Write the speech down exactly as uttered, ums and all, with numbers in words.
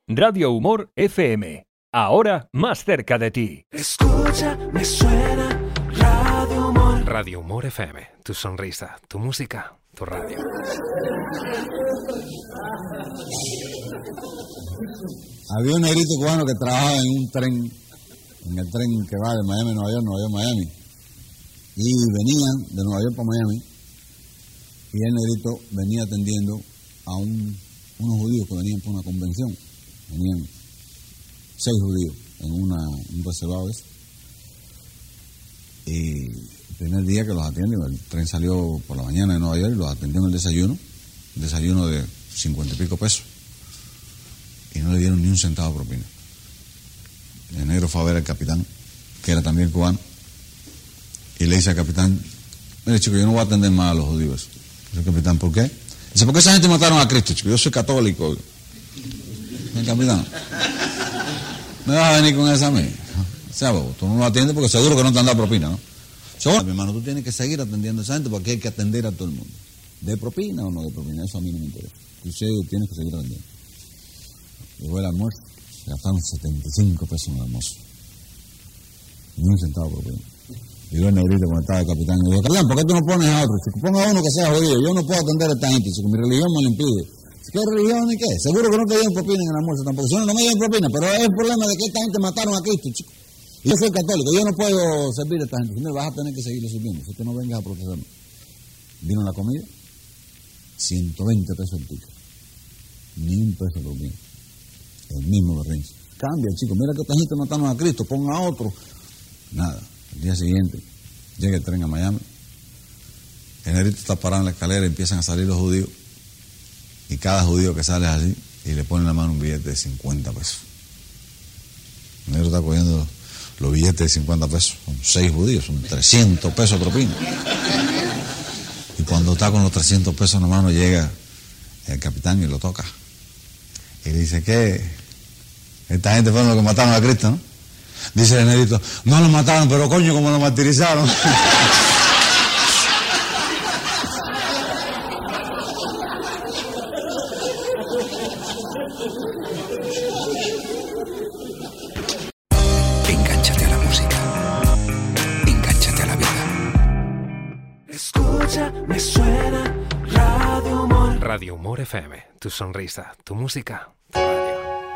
Radio Humor F M. Ahora más cerca de ti. Escucha, me suena Radio Humor. Radio Humor F M. Tu sonrisa, tu música, tu radio. Había un negrito cubano que trabajaba en un tren, en el tren que va de Miami a Nueva York, Nueva York a Miami. Y venían de Nueva York para Miami. Y el negrito venía atendiendo a un, unos judíos que venían por una convención. Venían seis judíos en una, un reservado ese. Y el primer día que los atienden, el tren salió por la mañana de Nueva York y los atendió en el desayuno, un desayuno de cincuenta y pico pesos. Y no le dieron ni un centavo de propina. El negro fue a ver al capitán, que era también cubano, y le dice al capitán: mire, chico, yo no voy a atender más a los judíos. Dice el capitán: ¿por qué? Dice: porque esa gente mataron a Cristo, chico, yo soy católico. El capitán: ¿me vas a venir con esa a mí? O sea, tú no lo atiendes porque seguro que no te han dado propina, ¿no? So, mi hermano, tú tienes que seguir atendiendo a esa gente porque hay que atender a todo el mundo. ¿De propina o no de propina? Eso a mí no me interesa. Tú tienes que seguir atendiendo. Llegó el almuerzo, gastaron setenta y cinco pesos en el almuerzo. Ni un centavo de propina. Llegó el negrito cuando estaba el capitán y le dijo: capitán, ¿por qué tú no pones a otro, chico? Ponga a uno que sea judío. Yo no puedo atender a esta gente, chico. Mi religión me lo impide. ¿Qué religión ni qué? Seguro que no te dieron propina en el almuerzo tampoco. Si no, no me dieron propina, pero es el problema de que esta gente mataron a Cristo, chico. Y yo soy católico, yo no puedo servir a esta gente. Me vas a tener que seguirle sirviendo, si tú no vengas a protestarme. Vino la comida, ciento veinte pesos el ticket. Ni un peso de propina. El mismo berrinche. Cambia, chico, mira que esta gente mataron a Cristo, ponga a otro. Nada. El día siguiente llega el tren a Miami. El negrito está parado en la escalera y empiezan a salir los judíos. Y cada judío que sale así, y le pone en la mano un billete de cincuenta pesos. El negro está cogiendo los, los billetes de cincuenta pesos. Son seis judíos, son trescientos pesos propina. Y cuando está con los trescientos pesos en la mano, llega el capitán y lo toca. Y le dice: ¿qué? Esta gente fueron los que mataron a Cristo, ¿no? Dice el negrito: no lo mataron, pero coño, como lo martirizaron. Engánchate a la música. Engánchate a la vida. Escucha, me suena Radio Humor. Radio Humor F M. Tu sonrisa, tu música, tu radio.